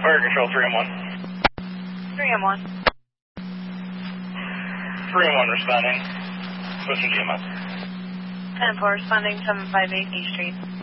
Fire control 3M1. 3M1. 3M1 responding. Switching GMS. 10-4 responding 758 East Street.